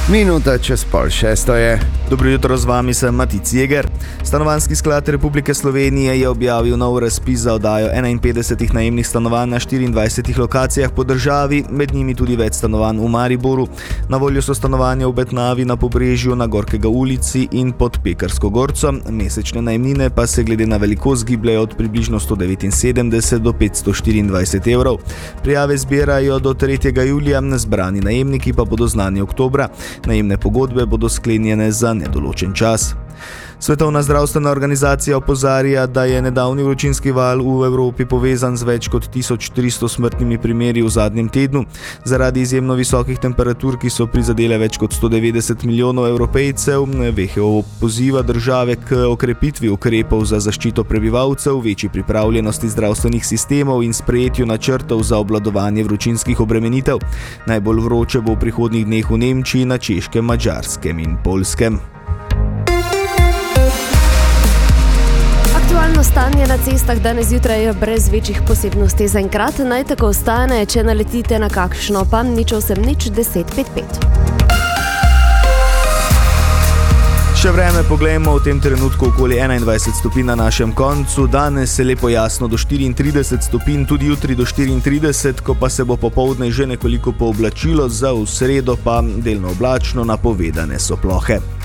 Minuta čez 5:30 je. Dobro jutro, z vami sem Matic Jeger. Stanovanjski sklad Republike Slovenije je objavil nov razpis za oddajo 51 najemnih stanovanj na 24 lokacijah po državi, med njimi tudi več stanovanj v Mariboru. Na voljo so stanovanja v Betnavi, na Pobrežju, na Gorkega ulici in pod Pekarsko gorco. Mesečne najemnine pa se glede na velikost gibljajo od približno 179 do 524 evrov. Prijave zbirajo do 3. julija, zbrani najemniki pa bodo znani oktobra. Najemne pogodbe bodo sklenjene za nedoločen čas. Svetovna zdravstvena organizacija opozarja, da je nedavni vročinski val v Evropi povezan z več kot 1300 smrtnimi primeri v zadnjem tednu. Zaradi izjemno visokih temperatur, ki so prizadele več kot 190 milijonov Evropejcev, WHO poziva države k okrepitvi ukrepov za zaščito prebivalcev, večji pripravljenosti zdravstvenih sistemov in sprejetju načrtov za obvladovanje vročinskih obremenitev. Najbolj vroče bo v prihodnjih dneh v Nemčiji, na Češkem, Madžarskem in Poljskem. Aktualno stanje na cestah danes zjutraj je brez večjih posebnosti. Zaenkrat naj tako ostane, če naletite na kakšno, pa nič 1055. Še vreme poglejmo, v tem trenutku okoli 21 stopinj na našem koncu, danes se lepo jasno do 34 stopinj, tudi jutri do 34, ko pa se bo popoldne že nekoliko pooblačilo, za v sredo pa delno oblačno, napovedane so plohe.